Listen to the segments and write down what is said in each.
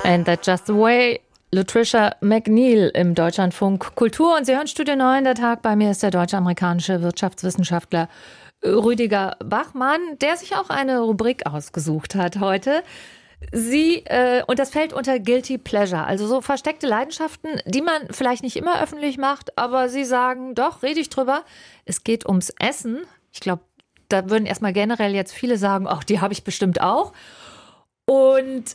And that's just the way. Latricia McNeil im Deutschlandfunk Kultur. Und Sie hören Studio 9, der Tag. Bei mir ist der deutsch-amerikanische Wirtschaftswissenschaftler Rüdiger Bachmann, der sich auch eine Rubrik ausgesucht hat heute. Und das fällt unter Guilty Pleasure, also so versteckte Leidenschaften, die man vielleicht nicht immer öffentlich macht, aber Sie sagen, doch, rede ich drüber. Es geht ums Essen. Ich glaube, da würden erstmal generell jetzt viele sagen, ach, die habe ich bestimmt auch. Und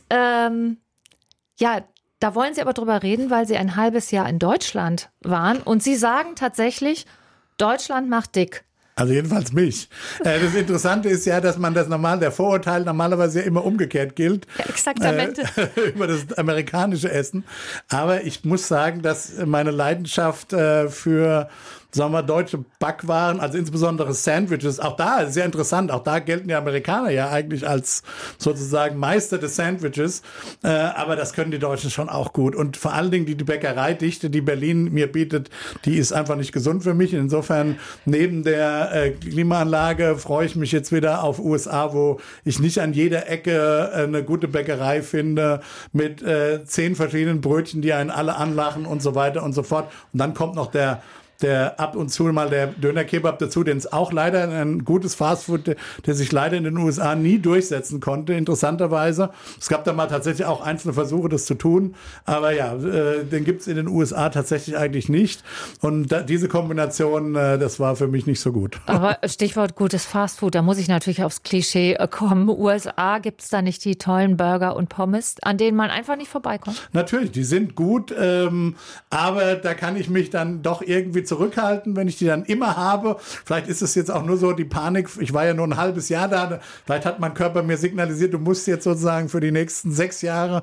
da wollen Sie aber drüber reden, weil Sie ein halbes Jahr in Deutschland waren. Und Sie sagen tatsächlich, Deutschland macht dick. Also jedenfalls mich. Das Interessante ist ja, dass man der Vorurteil normalerweise ja immer umgekehrt gilt. Ja, exaktamente. Über das amerikanische Essen. Aber ich muss sagen, dass meine Leidenschaft für, sagen wir, deutsche Backwaren, also insbesondere Sandwiches, auch da sehr interessant, auch da gelten die Amerikaner ja eigentlich als sozusagen Meister des Sandwiches, aber das können die Deutschen schon auch gut. Und vor allen Dingen die Bäckereidichte, die Berlin mir bietet, die ist einfach nicht gesund für mich. Insofern neben der Klimaanlage freue ich mich jetzt wieder auf USA, wo ich nicht an jeder Ecke eine gute Bäckerei finde mit 10 verschiedenen Brötchen, die einen alle anlachen und so weiter und so fort. Und dann kommt noch der ab und zu mal der Döner-Kebab dazu, den es auch leider ein gutes Fastfood, der sich leider in den USA nie durchsetzen konnte, interessanterweise. Es gab da mal tatsächlich auch einzelne Versuche, das zu tun, aber ja, den gibt es in den USA tatsächlich eigentlich nicht. Und diese Kombination, das war für mich nicht so gut. Aber Stichwort gutes Fastfood, da muss ich natürlich aufs Klischee kommen. USA, gibt es da nicht die tollen Burger und Pommes, an denen man einfach nicht vorbeikommt? Natürlich, die sind gut, aber da kann ich mich dann doch irgendwie zurückhalten, wenn ich die dann immer habe. Vielleicht ist es jetzt auch nur so die Panik. Ich war ja nur ein halbes Jahr da. Vielleicht hat mein Körper mir signalisiert, du musst jetzt sozusagen für die nächsten 6 Jahre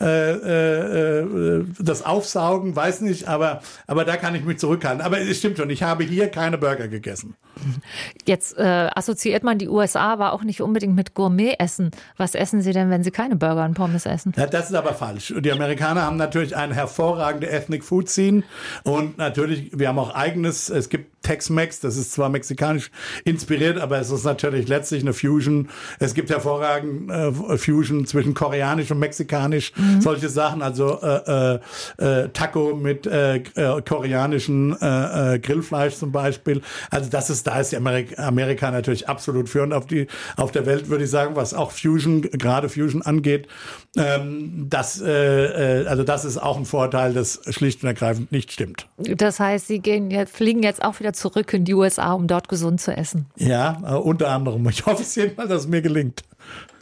das aufsaugen. Weiß nicht, aber da kann ich mich zurückhalten. Aber es stimmt schon, ich habe hier keine Burger gegessen. Jetzt assoziiert man die USA aber auch nicht unbedingt mit Gourmet-Essen. Was essen Sie denn, wenn Sie keine Burger und Pommes essen? Ja, das ist aber falsch. Die Amerikaner haben natürlich eine hervorragende Ethnic Food Scene und natürlich, wir haben auch eigenes, es gibt Tex-Mex, das ist zwar mexikanisch inspiriert, aber es ist natürlich letztlich eine Fusion. Es gibt hervorragend Fusion zwischen koreanisch und mexikanisch, solche Sachen, also Taco mit koreanischem Grillfleisch zum Beispiel. Also da ist die Amerika natürlich absolut führend auf der Welt, würde ich sagen, was auch gerade Fusion angeht. Das ist auch ein Vorteil, das schlicht und ergreifend nicht stimmt. Das heißt, Sie fliegen jetzt auch wieder zurück in die USA, um dort gesund zu essen? Ja, unter anderem. Ich hoffe es jedenfalls, dass es mir gelingt.